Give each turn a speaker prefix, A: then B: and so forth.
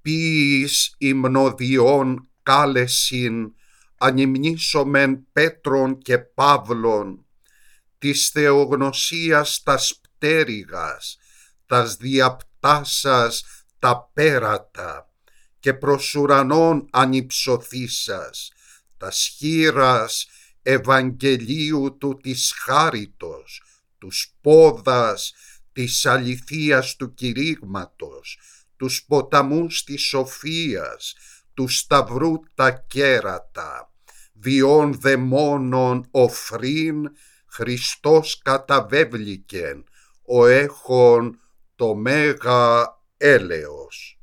A: ποιης υμνοδιών κάλεσιν, ανυμνήσομεν Πέτρον και Παύλων, της θεογνωσίας τας πτέρυγας, τας διαπτάσας τα πέρατα, και προς ουρανών ανυψωθήσας, τας χείρας Ευαγγελίου του της χάριτος, τους πόδας της αληθείας του κηρύγματος, τους ποταμούς της σοφίας, του σταυρού τα κέρατα, βιών δαιμόνων οφρήν, Χριστός καταβέβλικεν, ο έχων το μέγα έλεος.